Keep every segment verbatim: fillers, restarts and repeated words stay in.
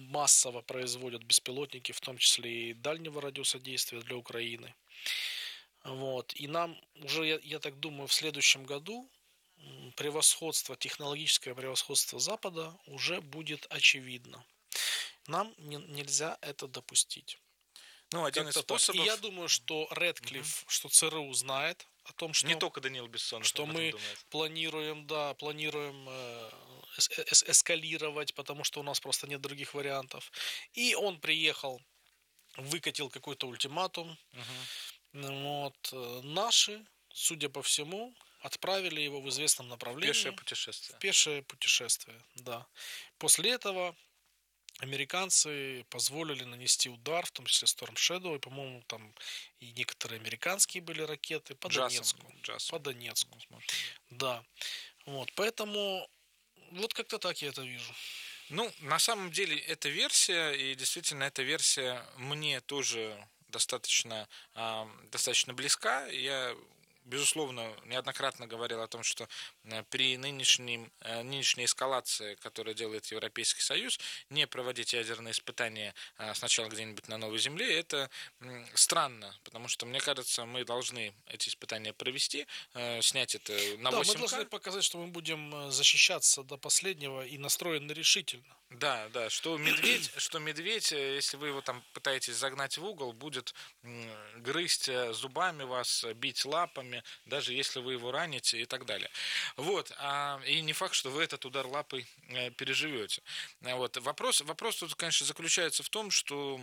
массово производят беспилотники, в том числе и дальнего радиуса действия для Украины. Вот. И нам уже, я, я так думаю, в следующем году превосходство, технологическое превосходство Запада уже будет очевидно. Нам не, нельзя это допустить. Ну, один из Как-то так. И способов... я думаю, что Рэдклифф, угу. что ЦРУ знает о том, что, не только Даниил Бессонов что об этом мы думает. планируем, да, планируем э, эс- эскалировать, потому что у нас просто нет других вариантов. И он приехал, выкатил какой-то ультиматум. Угу. Вот. Наши, судя по всему, отправили его в известном направлении. Пешее путешествие. В пешее путешествие, да. После этого американцы позволили нанести удар, в том числе Storm Shadow, и, по-моему, там и некоторые американские были ракеты по Джасом, Донецку. Джасом. По Донецку. Возможно, да. да. Вот, поэтому вот как-то так я это вижу. Ну, на самом деле, эта версия, и действительно, эта версия мне тоже достаточно, э, достаточно близка. Я безусловно, неоднократно говорил о том, что при нынешней, нынешней эскалации, которую делает Европейский Союз, не проводить ядерные испытания сначала где-нибудь на Новой Земле, это странно, потому что, мне кажется, мы должны эти испытания провести, снять это на восемь ка. Да, мы должны показать, что мы будем защищаться до последнего и настроены решительно. Да, да, что медведь, что медведь, если вы его там пытаетесь загнать в угол, будет грызть зубами вас, бить лапами, даже если вы его раните и так далее. Вот, а, и не факт, что вы этот удар лапой переживете. Вот, вопрос, вопрос тут, конечно, заключается в том, что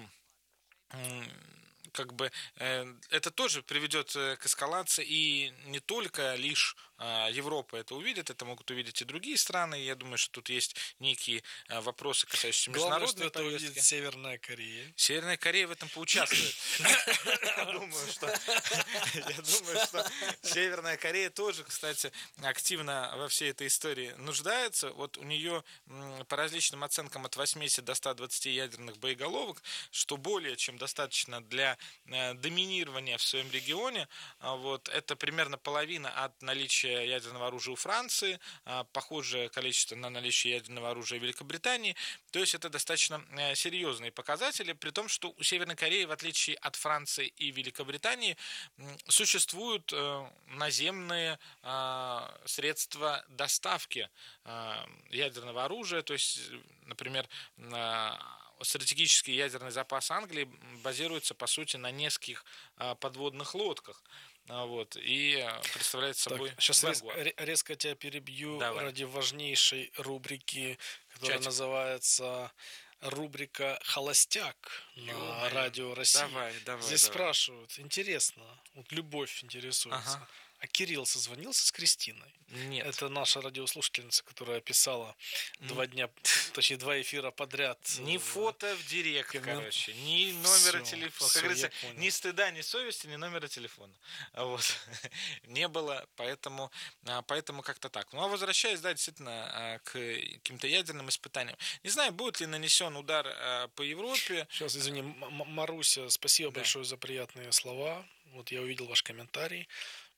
как бы э, это тоже приведет к эскалации, и не только лишь э, Европа это увидит, это могут увидеть и другие страны. Я думаю, что тут есть некие э, вопросы, касающиеся международной повестки. Главное, что это увидит Северная Корея. Северная Корея в этом поучаствует. Я думаю, что я думаю, что Северная Корея тоже, кстати, активно во всей этой истории нуждается. Вот у нее по различным оценкам от восьмидесяти до ста двадцати ядерных боеголовок, что более чем достаточно для доминирования в своем регионе. Вот, это примерно половина от наличия ядерного оружия у Франции, похожее количество на наличие ядерного оружия в Великобритании. То есть это достаточно серьезные показатели, при том, что у Северной Кореи, в отличие от Франции и Великобритании, существуют наземные средства доставки ядерного оружия. То есть, например, стратегический ядерный запас Англии базируется, по сути, на нескольких подводных лодках. Вот, и представляет собой... Так, сейчас рез, резко тебя перебью. Давай. Ради важнейшей рубрики, которая Чатик. называется рубрика «Холостяк» на Ё-моё. Радио России. Давай, давай, Здесь давай. спрашивают, интересно, вот Любовь интересуется. Ага. А Кирилл созвонился с Кристиной? Нет. Это наша радиослушательница, которая писала mm. два дня, точнее, два эфира подряд. Ни фото в директ, коммент... короче, ни номера все, телефона. Все, как говорится, ни стыда, ни совести, ни номера телефона. Вот. Не было, поэтому, поэтому как-то так. Ну, а возвращаясь, да, действительно, к каким-то ядерным испытаниям. Не знаю, будет ли нанесен удар по Европе. Сейчас, извини, Маруся, спасибо да. большое за приятные слова. Вот я увидел ваш комментарий.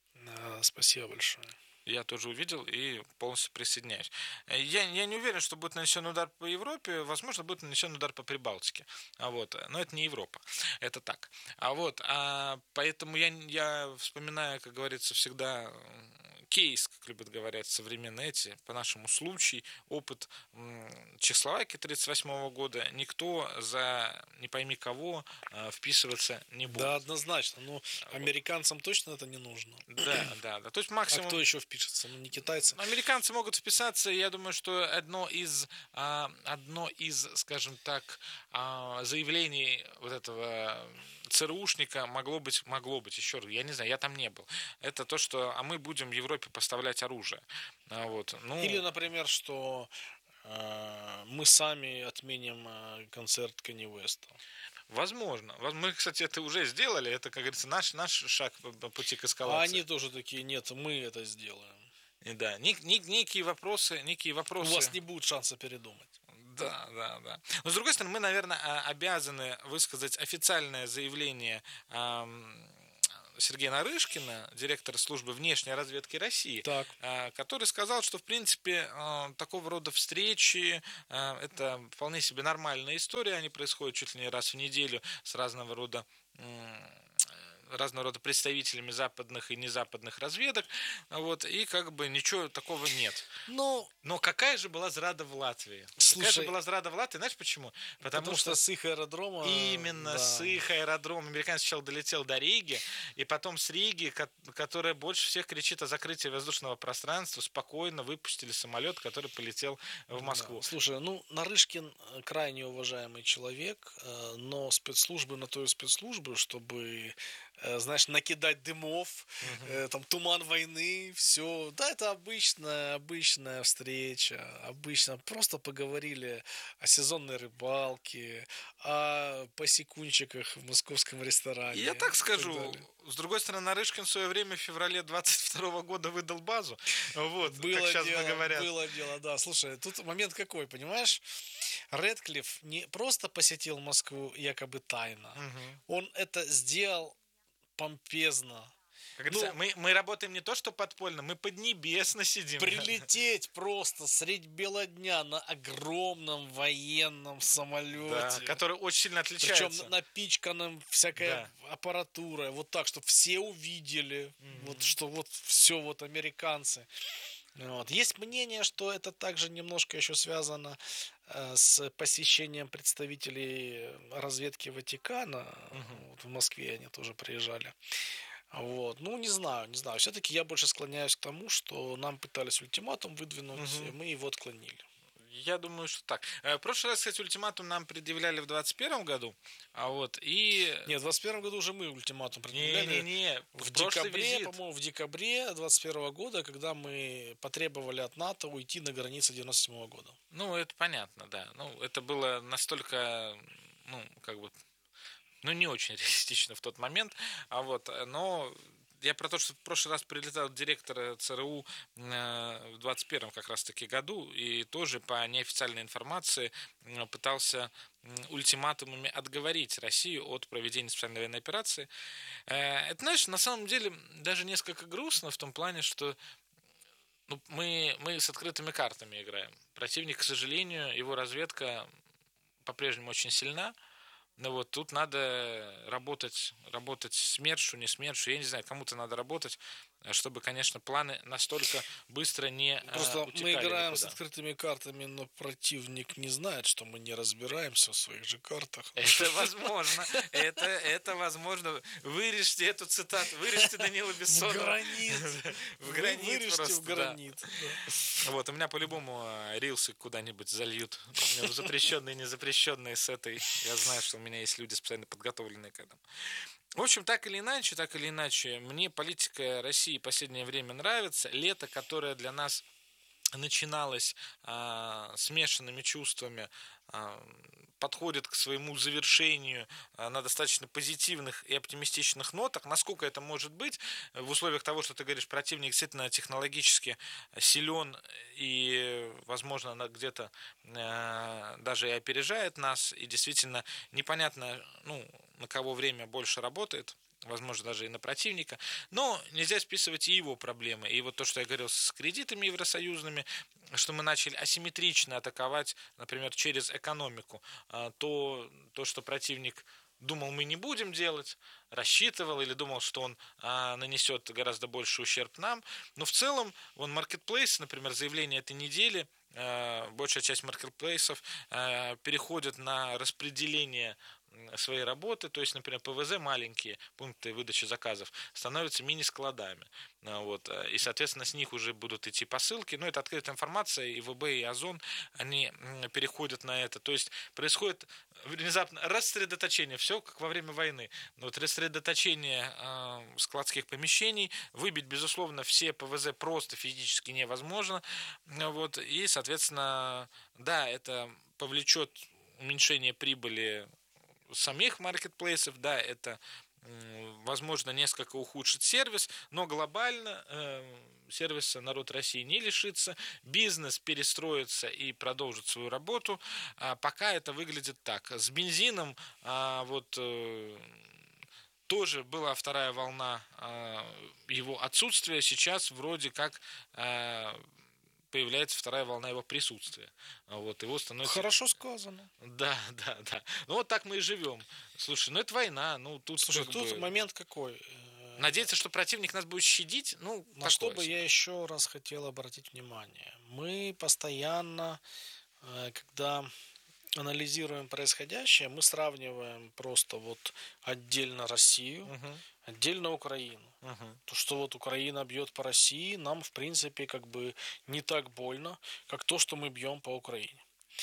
Спасибо большое. Я тоже увидел и полностью присоединяюсь. Я, я не уверен, что будет нанесен удар по Европе, возможно, будет нанесен удар по Прибалтике. А вот, но это не Европа, это так. А вот, а, поэтому я, я вспоминаю, как говорится, всегда кейс, как любят говорить современные эти, по нашему случаю, опыт м, Чехословакии тридцать восьмого года, никто за не пойми кого а, вписываться не будет. Да, однозначно, но американцам точно это не нужно. Да, да, да. То есть максимум... А кто еще впишется? Ну, не китайцы. Американцы могут вписаться, я думаю, что одно из, одно из, скажем так, заявлений вот этого ЦРУшника могло быть, могло быть, еще раз, я не знаю, я там не был. Это то, что а мы будем Европе поставлять оружие. Вот. Ну... Или, например, что э, мы сами отменим концерт Канье Уэста. Возможно. Мы, кстати, это уже сделали. Это, как говорится, наш, наш шаг по пути к эскалации. А они тоже такие, нет, мы это сделаем. И да, нек, нек, некие вопросы, некие вопросы... У вас не будет шанса передумать. Да, да, да. Но, с другой стороны, мы, наверное, обязаны высказать официальное заявление Сергея Нарышкина, директора службы внешней разведки России, Так. который сказал, что, в принципе, такого рода встречи – это вполне себе нормальная история, они происходят чуть ли не раз в неделю с разного рода разного рода представителями западных и незападных разведок, вот, и как бы ничего такого нет. Но, Но какая же была зрада в Латвии? Слушай, какая же была зрада в Латвии? Знаешь почему? Потому, потому что, что с их аэродрома... Именно да. с их аэродрома. Американец сначала долетел до Риги, и потом с Риги, которая больше всех кричит о закрытии воздушного пространства, спокойно выпустили самолет, который полетел в Москву. Да. Слушай, ну, Нарышкин крайне уважаемый человек, но спецслужбы на то и спецслужбы, чтобы... знаешь, накидать дымов, uh-huh. э, там туман войны, все. Да, это обычная, обычная встреча, обычно просто поговорили о сезонной рыбалке, о посекунчиках в московском ресторане. Я так скажу. Так с другой стороны, Нарышкин в свое время в феврале двадцать второго года выдал базу. Вот, было как сейчас дело, говорят. Было дело, да. Слушай, тут момент какой, понимаешь? Рэдклифф не просто посетил Москву якобы тайно. Uh-huh. Он это сделал помпезно. Как ну, мы, мы работаем не то, что подпольно, мы поднебесно сидим. Прилететь просто средь бела дня на огромном военном самолете. Да, который очень сильно отличается. Причем напичканным всякой да. аппаратурой. Вот так, чтобы все увидели, mm-hmm. вот, что вот все вот американцы. Вот. Есть мнение, что это также немножко еще связано э, с посещением представителей разведки Ватикана. Uh-huh. Вот в Москве они тоже приезжали. Вот. Ну, не знаю, не знаю. Все-таки я больше склоняюсь к тому, что нам пытались ультиматум выдвинуть, uh-huh. и мы его отклонили. Я думаю, что так. В прошлый раз, кстати, ультиматум нам предъявляли в двадцать первом году, а вот и... Нет, в двадцать первом году уже мы ультиматум предъявляли. Не-не-не, в, в декабре, по-моему, в декабре двадцать первого года, когда мы потребовали от НАТО уйти на границы девяносто седьмого года. Ну, это понятно, да. Ну, это было настолько, ну, как бы, ну, не очень реалистично в тот момент, а вот, но... Я про то, что в прошлый раз прилетал директор ЦРУ в двадцать первом как раз-таки году и тоже по неофициальной информации пытался ультиматумами отговорить Россию от проведения специальной военной операции. Это, знаешь, на самом деле даже несколько грустно в том плане, что ну, мы, мы с открытыми картами играем. Противник, к сожалению, его разведка по-прежнему очень сильна. Ну вот тут надо работать, работать СМЕРШу, не СМЕРШу, я не знаю, кому-то надо работать, чтобы, конечно, планы настолько быстро не Просто утекали мы играем никуда. С открытыми картами, но противник не знает, что мы не разбираемся в своих же картах. Это возможно, это, это возможно. Вырежьте эту цитату, вырежьте Данила Бессонова. В гранит. В гранит Вырежьте просто, в гранит. Да. Да. Вот, у меня по-любому рилсы куда-нибудь зальют. Запрещенные, незапрещенные с этой. Я знаю, что у меня есть люди специально подготовленные к этому. В общем, так или иначе, так или иначе, мне политика России в последнее время нравится. Лето, которое для нас начиналось а, смешанными чувствами, а, подходит к своему завершению а, на достаточно позитивных и оптимистичных нотах. Насколько это может быть в условиях того, что ты говоришь, противник действительно технологически силен и, возможно, где-то а, даже и опережает нас, и действительно непонятно, ну, на кого время больше работает, возможно, даже и на противника, но нельзя списывать и его проблемы. И вот то, что я говорил с кредитами евросоюзными, что мы начали асимметрично атаковать, например, через экономику, то, то что противник думал, мы не будем делать, рассчитывал или думал, что он а, нанесет гораздо больше ущерб нам. Но в целом, вон Marketplace, например, заявление этой недели, а, большая часть маркетплейсов а, переходит на распределение своей работы, то есть, например, ПВЗ маленькие пункты выдачи заказов становятся мини-складами, вот, и, соответственно, с них уже будут идти посылки, но это открытая информация, и ВБ, и Озон, они переходят на это, то есть происходит внезапно рассредоточение, все как во время войны, вот, рассредоточение э, складских помещений, выбить, безусловно, все ПВЗ просто физически невозможно, вот, и, соответственно, да, это повлечет уменьшение прибыли самих маркетплейсов, да, это, возможно, несколько ухудшит сервис, но глобально э, сервиса народ России не лишится, бизнес перестроится и продолжит свою работу, а пока это выглядит так. С бензином а, вот... Э, тоже была вторая волна его отсутствия, сейчас вроде как появляется вторая волна его присутствия. Вот, его становится... Хорошо сказано. Да, да, да. Ну вот так мы и живем. Слушай, ну это война, ну тут... Слушай, как тут бы... момент какой? Надеяться, что противник нас будет щадить, ну, на что бы я еще раз хотел обратить внимание. Мы постоянно, когда анализируем происходящее, мы сравниваем просто вот отдельно Россию, uh-huh. отдельно Украину. Uh-huh. То, что вот Украина бьет по России, нам, в принципе, как бы не так больно, как то, что мы бьем по Украине.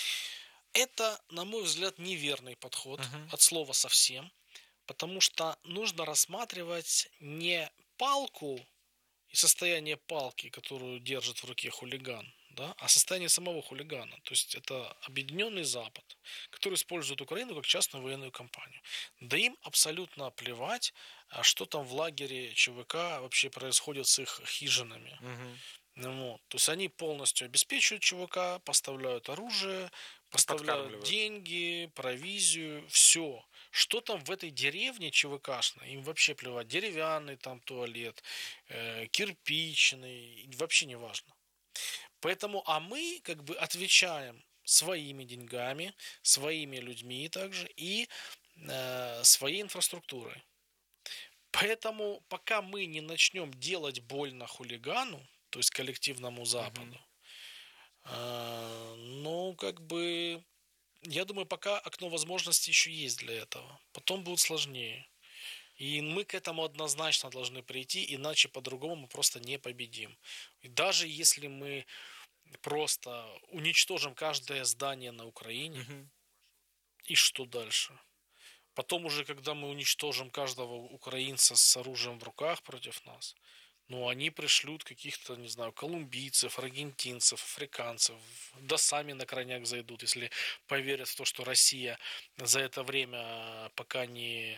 Это, на мой взгляд, неверный подход uh-huh. от слова совсем, потому что нужно рассматривать не палку и состояние палки, которую держит в руке хулиган, да, а состояние самого хулигана. То есть это объединенный Запад, который использует Украину как частную военную компанию. Да им абсолютно плевать, что там в лагере ЧВК вообще происходит с их хижинами. Угу. Вот. То есть они полностью обеспечивают ЧВК, поставляют оружие, поставляют деньги, провизию, все. Что там в этой деревне ЧВКшной, им вообще плевать. Деревянный там туалет, э, кирпичный, вообще не важно. Поэтому, а мы как бы отвечаем своими деньгами, своими людьми также и э, своей инфраструктурой. Поэтому, пока мы не начнем делать больно хулигану, то есть коллективному Западу, uh-huh. э, ну, как бы, я думаю, пока окно возможностей еще есть для этого. Потом будет сложнее. И мы к этому однозначно должны прийти, иначе по-другому мы просто не победим. И даже если мы просто уничтожим каждое здание на Украине, угу. и что дальше? Потом уже, когда мы уничтожим каждого украинца с оружием в руках против нас, ну, они пришлют каких-то, не знаю, колумбийцев, аргентинцев, африканцев, да сами на крайняк зайдут, если поверят в то, что Россия за это время, пока не,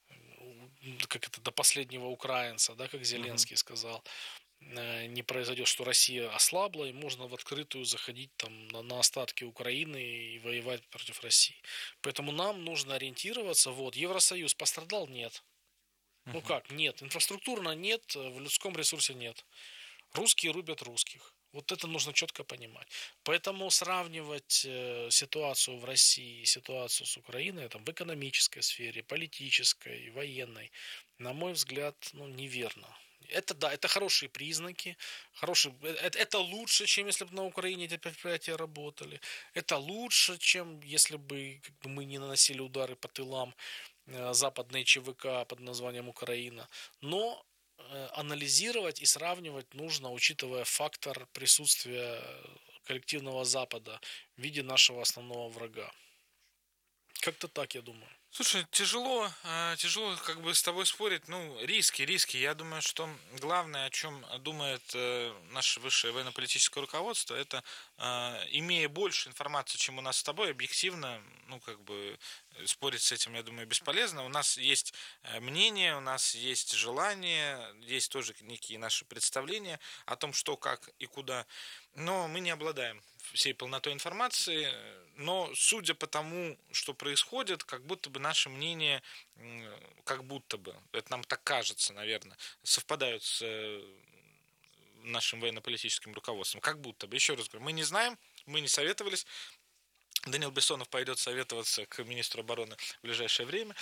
как это, до последнего украинца, да, как Зеленский uh-huh. сказал, не произойдет, что Россия ослабла, и можно в открытую заходить там на, на остатки Украины и воевать против России. Поэтому нам нужно ориентироваться. Вот, Евросоюз пострадал? Нет. Uh-huh. Ну как? Нет. Инфраструктурно нет, в людском ресурсе нет. Русские рубят русских. Вот это нужно четко понимать. Поэтому сравнивать э, ситуацию в России и ситуацию с Украиной там, в экономической сфере, политической, военной, на мой взгляд, ну, неверно. Это да, это хорошие признаки, хорошие, это, это лучше, чем если бы на Украине эти предприятия работали. Это лучше, чем если бы, как бы мы не наносили удары по тылам э, западной ЧВК под названием Украина. Но э, анализировать и сравнивать нужно, учитывая фактор присутствия коллективного Запада в виде нашего основного врага. Как-то так, я думаю. Слушай, тяжело, тяжело как бы с тобой спорить. Ну, риски, риски. Я думаю, что главное, о чем думает наше высшее военно-политическое руководство, это, имея больше информации, чем у нас с тобой, объективно, ну, как бы спорить с этим, я думаю, бесполезно. У нас есть мнение, у нас есть желание, есть тоже некие наши представления о том, что, как и куда. Но мы не обладаем всей полнотой информации, но судя по тому, что происходит, как будто бы наши мнения, как будто бы, это нам так кажется, наверное, совпадают с нашим военно-политическим руководством. Как будто бы. Еще раз говорю, мы не знаем, мы не советовались. Даниил Бессонов пойдет советоваться к министру обороны в ближайшее время.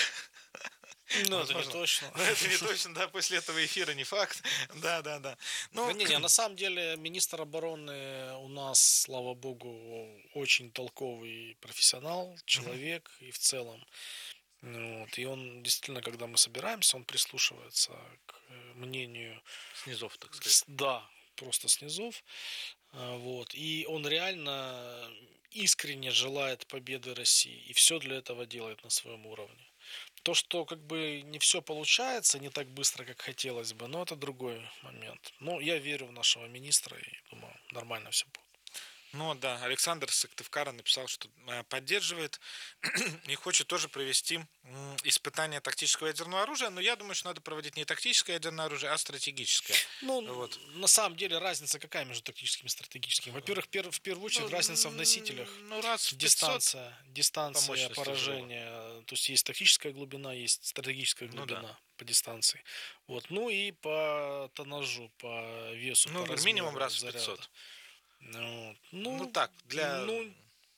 Ну, это не точно. Ну, это не точно, да, после этого эфира не факт. Да, да, да. Ну, не, не, на самом деле министр обороны у нас, слава богу, очень толковый профессионал, человек и в целом. Вот. И он действительно, когда мы собираемся, он прислушивается к мнению снизов, так сказать. Да, просто снизов. Вот. И он реально искренне желает победы России и все для этого делает на своем уровне. То, что как бы не все получается, не так быстро, как хотелось бы, но это другой момент. Но я верю в нашего министра и думаю, нормально все будет. Ну да, Александр Сыктывкара написал, что э, поддерживает и хочет тоже провести м, испытание тактического ядерного оружия, но я думаю, что надо проводить не тактическое ядерное оружие, а стратегическое. Ну, Вот. на самом деле разница какая между тактическим и стратегическим? Во-первых, пер- в первую очередь Ну, разница в носителях. ну, раз в пятьсот Дистанция, по дистанция мощности взрыва. поражения. То есть есть тактическая глубина, есть стратегическая Ну да. глубина по дистанции. Вот. Ну и по тоннажу, по весу, Ну, по минимум размеру раз в заряда. пятьсот. Ну, вот. Ну ну, так, для, ну,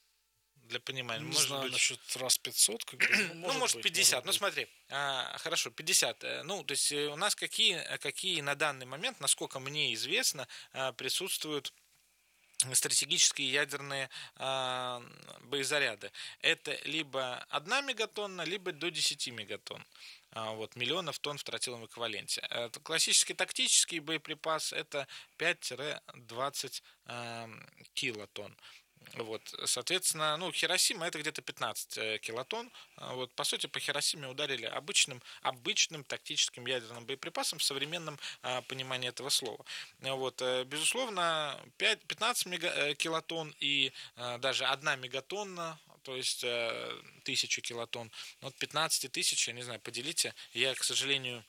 для понимания. не Может знаю быть, насчет раз пятьсот, как бы, ну, ну, может может, быть, пятьдесят. может Ну, быть. смотри, а, хорошо, пятьдесят. Э, Ну, то есть э, у нас какие, какие на данный момент, насколько мне известно, а, присутствуют стратегические ядерные а, боезаряды. Это либо одна мегатонна, либо до десяти мегатонн. А, Вот, миллионов тонн в тротиловом эквиваленте. Это классический тактический боеприпас это пять-двадцать а, килотонн. Вот, соответственно, ну, Хиросима это где-то пятнадцать э, килотонн. А Вот, по сути, по Хиросиме ударили обычным, обычным тактическим ядерным боеприпасом в современном а, понимании этого слова. А Вот, э, безусловно, пять, пятнадцать мега, э, килотонн и э, даже одна мегатонна, то есть э, тысяча килотонн, ну, от пятнадцати тысяч, я не знаю, поделите. Я, к сожалению,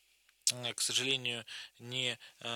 э, к сожалению, не,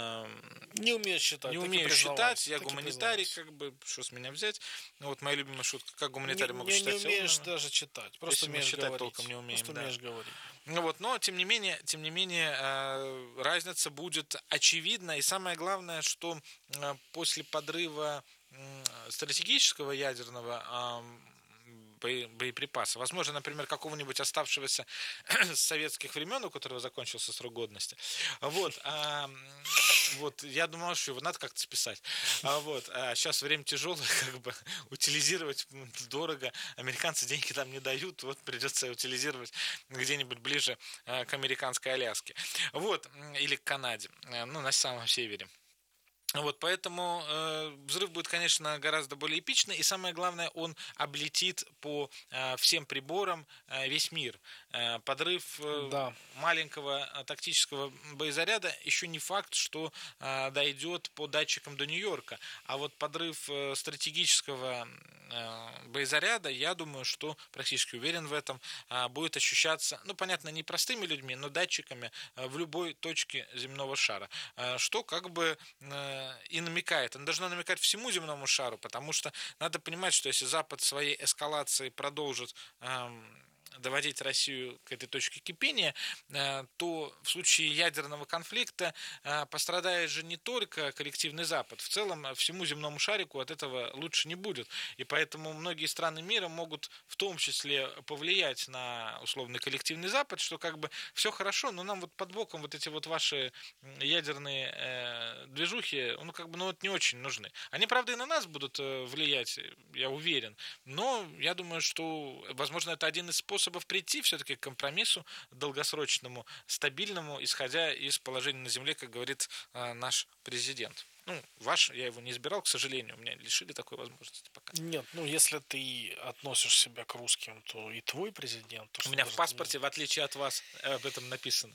эм, Не умею считать, не так и умею считать, признавайся. я Так и гуманитарий, признавайся. как бы, что с меня взять. Ну, вот моя любимая шутка, как Не, гуманитарий могут не, не считать себя умеешь умными, даже читать, просто если мы умеешь считать толком не говорить. умеем, Просто да. умеешь говорить. Ну вот, но тем не менее, тем не менее, э, разница будет очевидна. И самое главное, что э, после подрыва м, стратегического ядерного ам, бое- боеприпаса, возможно, например, какого-нибудь оставшегося с советских времен, у которого закончился срок годности, вот, а, м, вот, я думал, что его надо как-то списать. А вот, а сейчас время тяжелое, как бы утилизировать м, дорого, американцы деньги там не дают, вот придется утилизировать где-нибудь ближе э, к американской Аляске. Вот, м, или к Канаде, э, ну, на самом севере. Вот, поэтому э, взрыв будет, конечно, гораздо более эпичный, и самое главное, он облетит по э, всем приборам э, весь мир. Э, подрыв э, Да. маленького э, тактического боезаряда еще не факт, что э, дойдет по датчикам до Нью-Йорка, а вот подрыв э, стратегического э, боезаряда, я думаю, что практически уверен в этом, э, будет ощущаться, ну, понятно, не простыми людьми, но датчиками э, в любой точке земного шара, э, что как бы э, и намекает. Оно должно намекать всему земному шару, потому что надо понимать, что если Запад своей эскалацией продолжит эм, доводить Россию к этой точке кипения, э, то в случае ядерного конфликта э, пострадает же не только коллективный Запад. В целом всему земному шарику от этого лучше не будет. И поэтому многие страны мира могут в том числе повлиять на условный коллективный Запад, что как бы все хорошо, но нам вот под боком вот эти вот ваши ядерные э, движухи, ну как бы, ну вот не очень нужны. Они, правда, и на нас будут э, влиять, я уверен, но я думаю, что, возможно, это один из способов прийти все-таки к компромиссу долгосрочному, стабильному, исходя из положения на земле, как говорит э, наш президент. Ну, ваш, я его не избирал, к сожалению, меня лишили такой возможности пока. Нет, ну если ты относишь себя к русским, то и твой президент. То, У что меня в даже паспорте, в отличие от вас, об этом написано.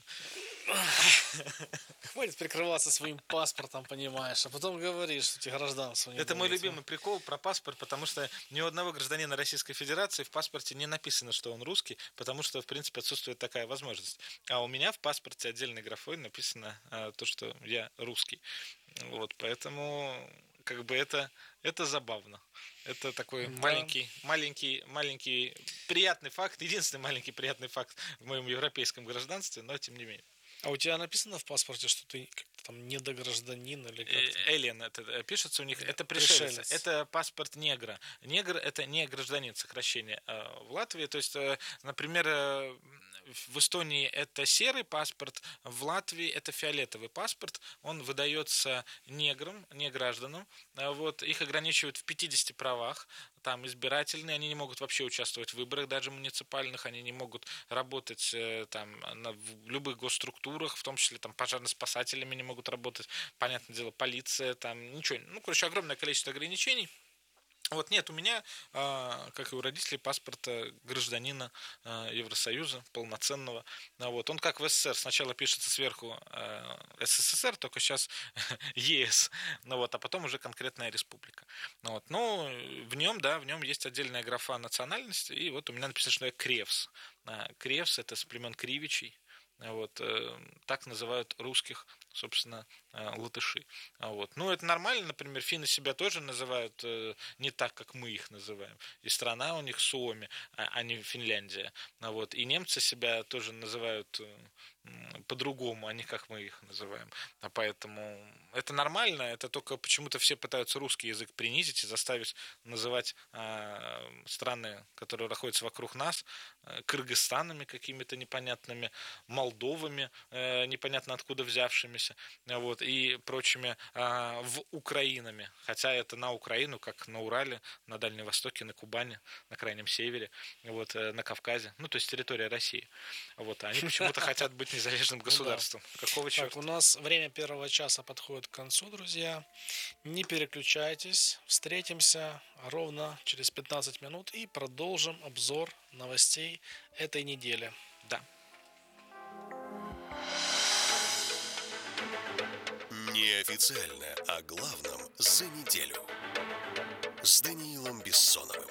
хватит прикрываться своим паспортом, понимаешь, а потом говоришь, что тебе гражданство не Это мой дают. любимый прикол про паспорт, потому что ни у одного гражданина Российской Федерации в паспорте не написано, что он русский, потому что, в принципе, отсутствует такая возможность. А у меня в паспорте отдельной графой написано а, то, что я русский. Вот, поэтому как бы это, это забавно. Это такой Да. маленький, маленький, маленький приятный факт, единственный маленький приятный факт в моем европейском гражданстве, но тем не менее. А у тебя написано в паспорте, что ты как-то там недогражданин или как-то? Эллен это пишется у них, это пришелец, Пришелец. это паспорт негра. Негр это не гражданин, сокращение в Латвии. То есть, например, в Эстонии это серый паспорт, в Латвии это фиолетовый паспорт. Он выдается неграм, не гражданам. Вот, их ограничивают в пятидесяти правах. Там избирательные, они не могут вообще участвовать в выборах, даже муниципальных, они не могут работать там на, в любых госструктурах, в том числе там пожарно-спасателями не могут работать, понятное дело, полиция, там ничего, ну, короче, огромное количество ограничений. Вот нет, у меня, а, как и у родителей, паспорта гражданина а, Евросоюза, полноценного. А Вот. Он как в СССР. Сначала пишется сверху а, СССР, только сейчас ЕС, ну вот, а потом уже конкретная республика. Ну вот. Ну, в нем, да, в нем есть отдельная графа национальности, и вот у меня написано, что я Кревс. А, Кревс — это с племен Кривичей. А Вот, э, так называют русских, собственно, э, латыши. А Вот. Ну, это нормально, например, финны себя тоже называют э, не так, как мы их называем. И страна у них Суоми, а, а не Финляндия. А Вот. И немцы себя тоже называют э, м, по-другому, а не как мы их называем. А поэтому это нормально, это только почему-то все пытаются русский язык принизить и заставить называть а, страны, которые находятся вокруг нас, э, Кыргызстанами какими-то непонятными, Молдовами, э, непонятно откуда взявшимися, э, вот, и прочими э, в Украинами. Хотя это на Украину, как на Урале, на Дальнем Востоке, на Кубани, на Крайнем Севере, вот, э, на Кавказе. Ну, то есть территория России. Вот, а они почему-то хотят быть незалежным государством. Какого Так, черта? у нас время первого часа подходит к концу, друзья. Не переключайтесь. Встретимся ровно через пятнадцать минут и продолжим обзор новостей этой недели. Да. Неофициально о главном за неделю с Даниилом Бессоновым.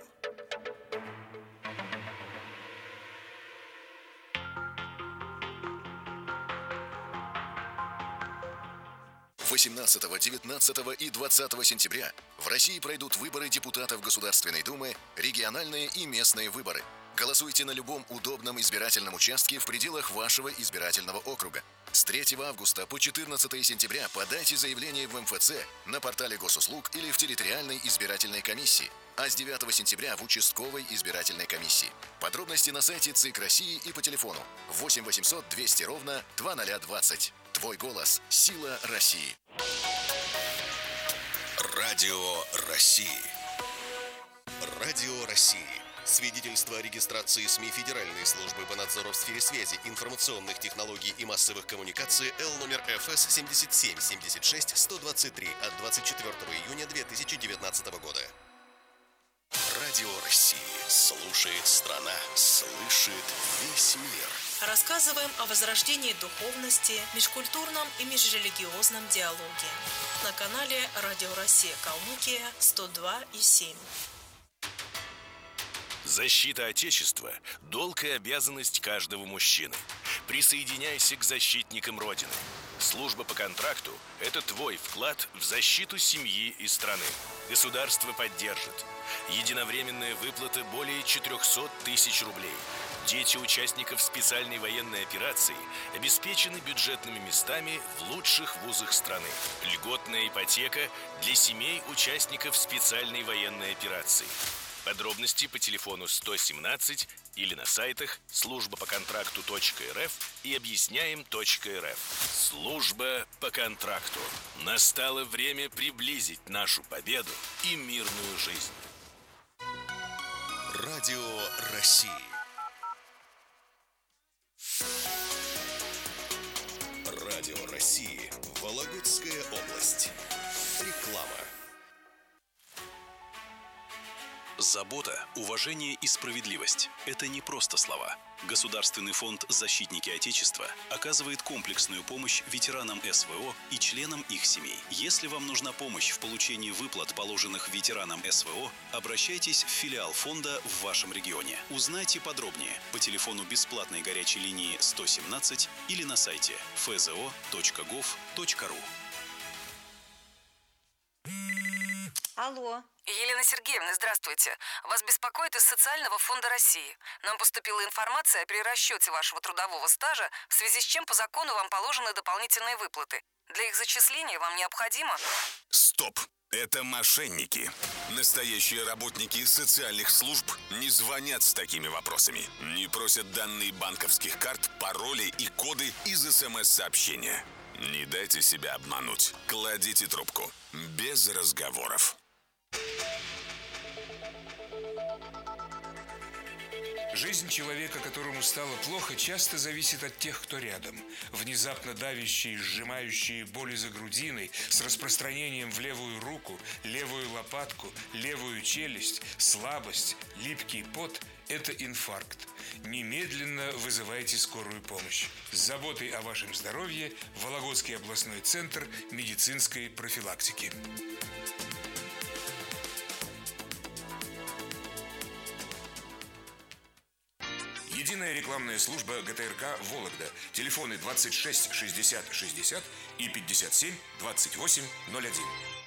восемнадцатого, девятнадцатого и двадцатого сентября в России пройдут выборы депутатов Государственной Думы, региональные и местные выборы. Голосуйте на любом удобном избирательном участке в пределах вашего избирательного округа. С третьего августа по четырнадцатое сентября подайте заявление в эм эф цэ, на портале госуслуг или в территориальной избирательной комиссии, а с девятого сентября в участковой избирательной комиссии. Подробности на сайте ЦИК России и по телефону восемь восемьсот двести ровно двадцать двадцать. Твой голос – сила России. Радио России. Радио России. Свидетельство о регистрации СМИ Федеральной службы по надзору в сфере связи, информационных технологий и массовых коммуникаций Л номер эф эс семьдесят семь семьдесят шесть сто двадцать три от двадцать четвёртого июня две тысячи девятнадцатого года. Радио России. Слушает страна, слышит весь мир. Рассказываем о возрождении духовности, межкультурном и межрелигиозном диалоге. На канале Радио Россия Калмыкия сто два и семь. Защита Отечества – долг и обязанность каждого мужчины. Присоединяйся к защитникам Родины. Служба по контракту – это твой вклад в защиту семьи и страны. Государство поддержит. Единовременная выплата более четыреста тысяч рублей. Дети участников специальной военной операции обеспечены бюджетными местами в лучших вузах страны. Льготная ипотека для семей участников специальной военной операции. Подробности по телефону сто семнадцать или на сайтах служба по контракту точка эр эф и объясняем точка эр эф. Служба по контракту. Настало время приблизить нашу победу и мирную жизнь. Радио России. Радио России. Вологодская область. Реклама. Забота, уважение и справедливость – это не просто слова. Государственный фонд «Защитники Отечества» оказывает комплексную помощь ветеранам эс вэ о и членам их семей. Если вам нужна помощь в получении выплат, положенных ветеранам эс вэ о, обращайтесь в филиал фонда в вашем регионе. Узнайте подробнее по телефону бесплатной горячей линии сто семнадцать или на сайте эф зэ о точка гов точка ру. Алло. Елена Сергеевна, здравствуйте. Вас беспокоит из Социального фонда России. Нам поступила информация о перерасчете вашего трудового стажа, в связи с чем по закону вам положены дополнительные выплаты. Для их зачисления вам необходимо... Стоп! Это мошенники. Настоящие работники социальных служб не звонят с такими вопросами. Не просят данные банковских карт, пароли и коды из эс эм эс-сообщения. Не дайте себя обмануть. Кладите трубку. Без разговоров. Жизнь человека, которому стало плохо, часто зависит от тех, кто рядом. Внезапно давящие, сжимающие боли за грудиной, с распространением в левую руку, левую лопатку, левую челюсть, слабость, липкий пот – это инфаркт. Немедленно вызывайте скорую помощь. С заботой о вашем здоровье Вологодский областной центр медицинской профилактики. Единая рекламная служба ГТРК «Вологда». Телефоны двадцать шесть шестьдесят шестьдесят и пятьдесят семь двадцать восемь ноль один.